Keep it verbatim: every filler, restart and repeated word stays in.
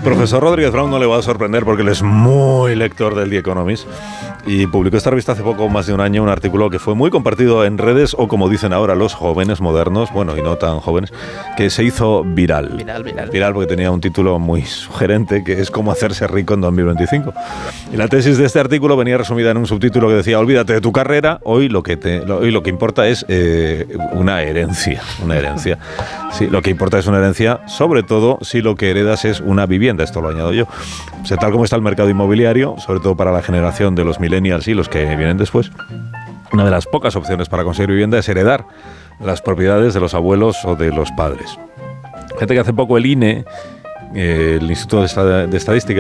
profesor Rodríguez Brown no le va a sorprender porque él es muy lector del The Economist y publicó esta revista hace poco más de un año un artículo que fue muy compartido en redes, o como dicen ahora los jóvenes modernos, bueno, y no tan jóvenes, que se hizo viral. Viral, viral. Viral porque tenía un título muy sugerente, que es cómo hacerse rico en dos mil veinticinco. Y la tesis de este artículo venía resumida en un subtítulo que decía: olvídate de tu carrera, hoy lo que, te, lo, hoy lo que importa es eh, una herencia. Una herencia. Sí, lo que importa es una herencia, sobre todo si lo que heredas es una vivienda. Esto lo añado yo. O sea, tal como está el mercado inmobiliario, sobre todo para la generación de los millennials y los que vienen después, una de las pocas opciones para conseguir vivienda es heredar las propiedades de los abuelos o de los padres. Gente que hace poco el I N E, eh, el Instituto de Estadística,